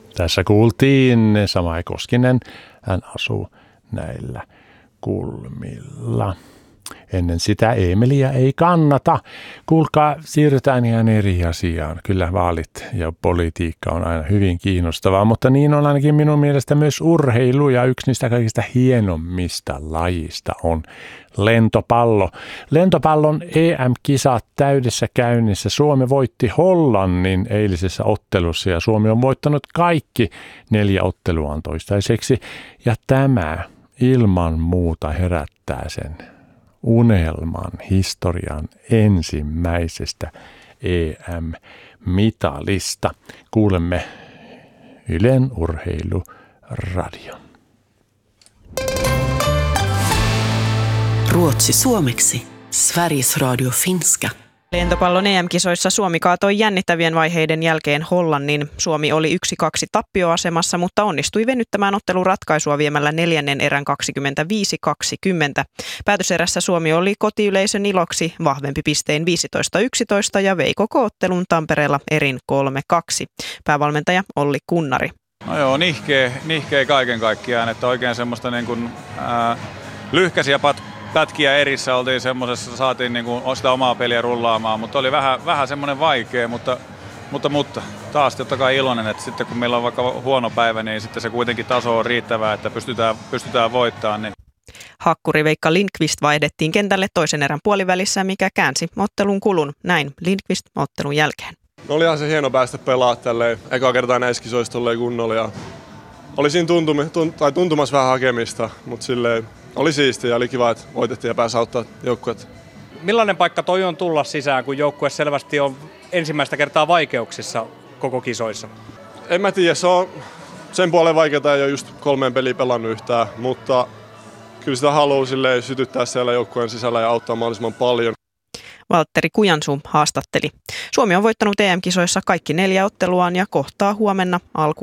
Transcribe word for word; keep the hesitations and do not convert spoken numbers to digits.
Tässä kuultiin Samai Koskinen, hän asuu näillä kulmilla. Ennen sitä Eemeliä ei kannata. Kuulkaa, siirrytään ihan eri asiaan. Kyllä vaalit ja politiikka on aina hyvin kiinnostavaa, mutta niin on ainakin minun mielestä myös urheilu, ja yksi niistä kaikista hienommista lajista on lentopallo. Lentopallon E M-kisat täydessä käynnissä. Suomi voitti Hollannin eilisessä ottelussa ja Suomi on voittanut kaikki neljä otteluaan toistaiseksi, ja tämä ilman muuta herättää sen unelman historian ensimmäisestä E M-mitalista. Kuulemme Ylen urheiluradion. Ruotsi suomeksi. Sveriges Radio finska. Lentopallon E M-kisoissa Suomi kaatoi jännittävien vaiheiden jälkeen Hollannin. Suomi oli yksi kaksi tappioasemassa, mutta onnistui venyttämään ottelun ratkaisua viemällä neljännen erän kaksikymmentäviisi kaksikymmentä. Päätöserässä Suomi oli kotiyleisön iloksi vahvempi pistein viisitoista yksitoista ja vei koko ottelun Tampereella erin kolme kaksi. Päävalmentaja Olli Kunnari. No joo, nihkeä, nihkeä kaiken kaikkiaan, että oikein semmoista niin kuin, ää, lyhkäisiä pat- pätkiä erissä oltiin semmoisessa, saatiin niin kuin sitä omaa peliä rullaamaan, mutta oli vähän, vähän semmoinen vaikea, mutta, mutta, mutta taas totta kai iloinen, että sitten kun meillä on vaikka huono päivä, niin sitten se kuitenkin taso on riittävää, että pystytään, pystytään voittamaan. Niin. Hakkuri Veikka Lindqvist vaihdettiin kentälle toisen erän puolivälissä, mikä käänsi ottelun kulun. Näin Lindqvist ottelun jälkeen. No olihan se hieno päästä pelaa tälleen. Eka kertaa näissä kisoissa tolleen kunnolla. Ja oli siinä tuntumi, tunt, tai tuntumassa vähän hakemista, mutta silleen oli siistiä ja oli kiva, että voitettiin ja pääsi auttaa joukkuetta. Millainen paikka toi on tulla sisään, kun joukkue selvästi on ensimmäistä kertaa vaikeuksissa koko kisoissa? En mä tiedä, se on sen puolen vaikeaa, ei ole just kolmeen peliä pelannut yhtään, mutta kyllä sitä haluaa silleen sytyttää siellä joukkueen sisällä ja auttaa mahdollisimman paljon. Valtteri Kujansuu haastatteli. Suomi on voittanut E M-kisoissa kaikki neljä otteluaan ja kohtaa huomenna alku